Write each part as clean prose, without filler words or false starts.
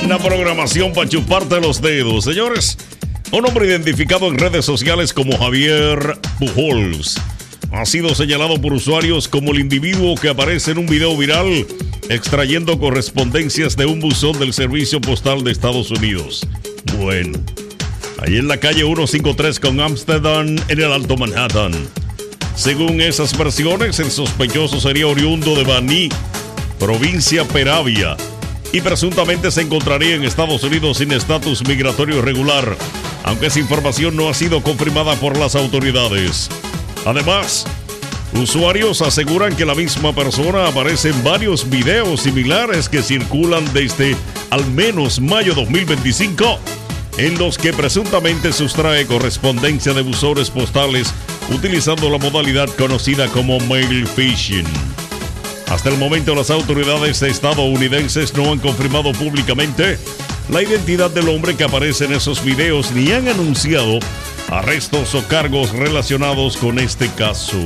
Una programación para chuparte los dedos. Señores, un hombre identificado en redes sociales como Javier Pujols ha sido señalado por usuarios como el individuo que aparece en un video viral extrayendo correspondencias de un buzón del Servicio Postal de Estados Unidos. Bueno, ahí en la calle 153 con Amsterdam, en el Alto Manhattan. Según esas versiones, el sospechoso sería oriundo de Baní, provincia Peravia, y presuntamente se encontraría en Estados Unidos sin estatus migratorio regular, aunque esa información no ha sido confirmada por las autoridades. Además, usuarios aseguran que la misma persona aparece en varios videos similares que circulan desde al menos mayo 2025, en los que presuntamente sustrae correspondencia de buzones postales utilizando la modalidad conocida como mail phishing. Hasta el momento, las autoridades estadounidenses no han confirmado públicamente la identidad del hombre que aparece en esos videos ni han anunciado arrestos o cargos relacionados con este caso.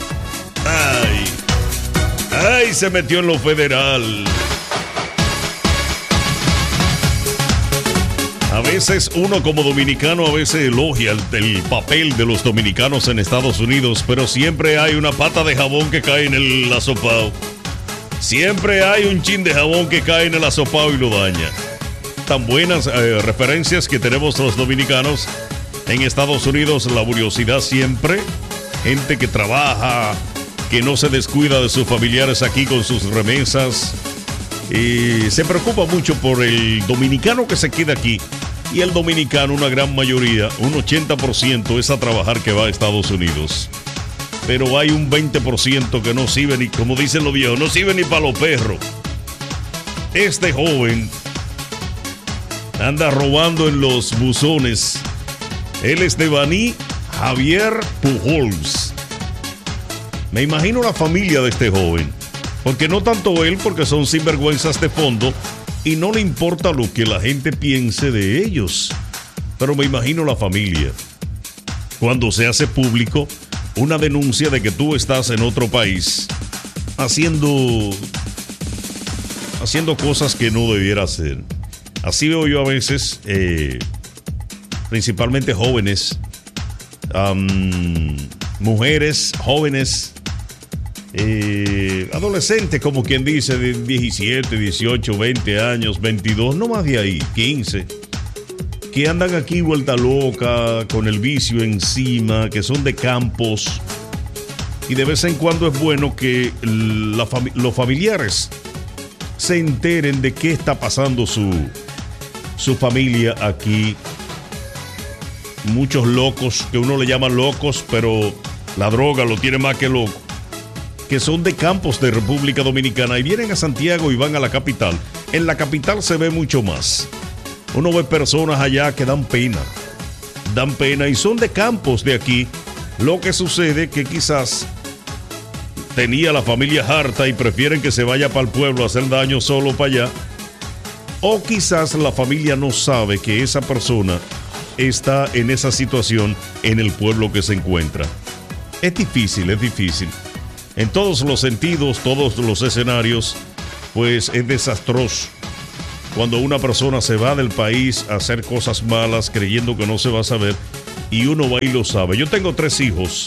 ¡Ay! Se metió en lo federal. A veces uno como dominicano a veces elogia el papel de los dominicanos en Estados Unidos, pero siempre hay una pata de jabón que cae en el asopao. Siempre hay un chin de jabón que cae en el asopao y lo daña. Tan buenas referencias que tenemos los dominicanos en Estados Unidos, laboriosidad siempre, gente que trabaja, que no se descuida de sus familiares aquí con sus remesas. Y se preocupa mucho por el dominicano que se queda aquí. Y el dominicano, una gran mayoría, un 80% es a trabajar que va a Estados Unidos. Pero hay un 20% que no sirve ni, como dicen los viejos, no sirve ni para los perros. Este joven anda robando en los buzones. Él es de Baní, Javier Pujols. Me imagino la familia de este joven. Porque no tanto él, porque son sinvergüenzas de fondo y no le importa lo que la gente piense de ellos. Pero me imagino la familia. Cuando se hace público una denuncia de que tú estás en otro país haciendo cosas que no debiera hacer. Así veo yo a veces, principalmente jóvenes, mujeres, jóvenes, adolescentes, como quien dice, de 17, 18, 20 años, 22, no más de ahí, 15, que andan aquí vuelta loca, con el vicio encima, que son de campos, y de vez en cuando es bueno que los familiares se enteren de qué está pasando su familia aquí. Muchos locos, que uno le llama locos, pero la droga lo tiene más que loco, que son de campos de República Dominicana y vienen a Santiago y van a la capital. En la capital se ve mucho más. Uno ve personas allá que dan pena y son de campos de aquí. Lo que sucede que quizás tenía la familia harta y prefieren que se vaya para el pueblo a hacer daño solo para allá. O quizás la familia no sabe que esa persona está en esa situación en el pueblo que se encuentra. Es difícil. En todos los sentidos, todos los escenarios, pues es desastroso cuando una persona se va del país a hacer cosas malas creyendo que no se va a saber y uno va y lo sabe. Yo tengo 3 hijos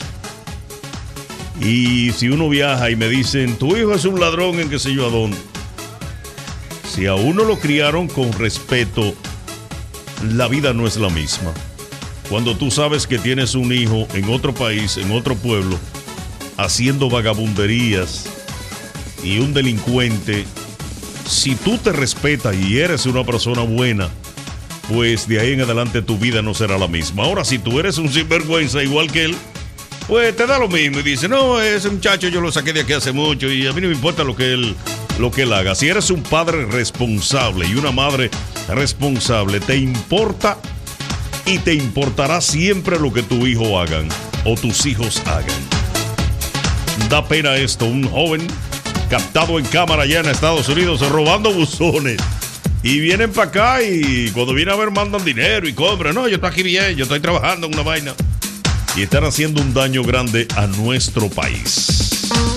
y si uno viaja y me dicen, tu hijo es un ladrón en qué sé yo a dónde, si a uno lo criaron con respeto, la vida no es la misma. Cuando tú sabes que tienes un hijo en otro país, en otro pueblo, haciendo vagabunderías y un delincuente, si tú te respetas y eres una persona buena, pues de ahí en adelante tu vida no será la misma. Ahora, si tú eres un sinvergüenza igual que él, pues te da lo mismo y dice, no, ese muchacho yo lo saqué de aquí hace mucho y a mí no me importa lo que él haga. Si eres un padre responsable y una madre responsable, te importa y te importará siempre lo que tu hijo hagan o tus hijos hagan. Da pena esto, un joven captado en cámara allá en Estados Unidos robando buzones. Y vienen para acá y cuando vienen a ver mandan dinero y compran. No, yo estoy aquí bien, yo estoy trabajando en una vaina. Y están haciendo un daño grande a nuestro país.